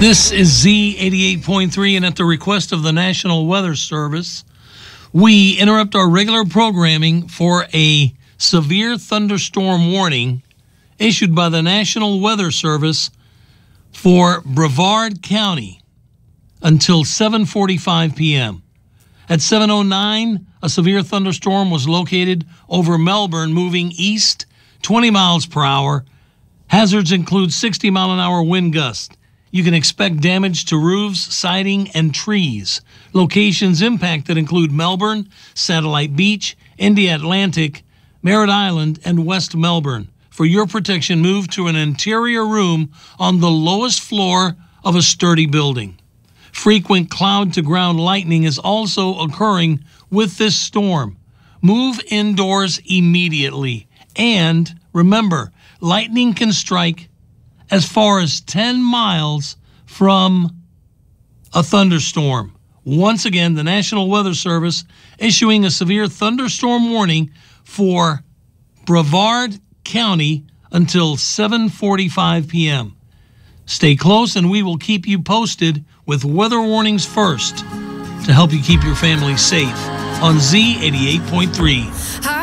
This is Z88.3, and at the request of the National Weather Service, we interrupt our regular programming for a severe thunderstorm warning issued by the National Weather Service for Brevard County until 7:45 p.m. At 7:09, a severe thunderstorm was located over Melbourne, moving east 20 miles per hour. Hazards include 60-mile-an-hour wind gusts. You can expect damage to roofs, siding, and trees. Locations impacted include Melbourne, Satellite Beach, India Atlantic, Merritt Island, and West Melbourne. For your protection, move to an interior room on the lowest floor of a sturdy building. Frequent cloud-to-ground lightning is also occurring with this storm. Move indoors immediately. And remember, lightning can strike as far as 10 miles from a thunderstorm. Once again, the National Weather Service issuing a severe thunderstorm warning for Brevard County until 7:45 p.m. Stay close, and we will keep you posted with weather warnings first to help you keep your family safe on Z88.3.